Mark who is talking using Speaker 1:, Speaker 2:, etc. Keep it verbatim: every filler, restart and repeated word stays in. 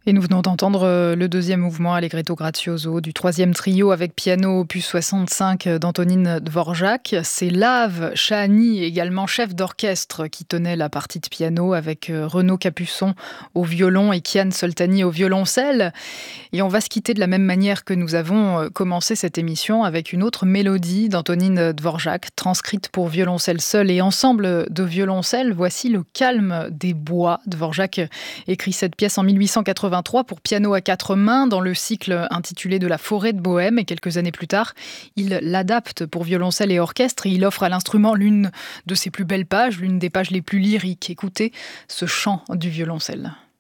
Speaker 1: Et nous venons d'entendre euh, le deuxième mouvement Allegretto Grazioso du troisième trio avec piano opus soixante-cinq d'Antonine Dvorak. C'est Lave Chahani, également chef d'orchestre, qui tenait la partie de piano avec euh, Renaud Capuçon au violon et Kian Soltani au violoncelle. Et on va se quitter de la même manière que nous avons euh, commencé cette émission avec une autre mélodie d'Antonine Dvorak, transcrite pour violoncelle seul et ensemble de violoncelle. Voici le calme des bois. Dvorak écrit cette pièce en mille huit cent quatre-vingt-trois pour piano à quatre mains dans le cycle intitulé de la forêt de Bohême, et quelques années plus tard, il l'adapte pour violoncelle et orchestre et il offre à l'instrument l'une de ses plus belles pages, l'une des pages les plus lyriques. Écoutez ce chant du violoncelle.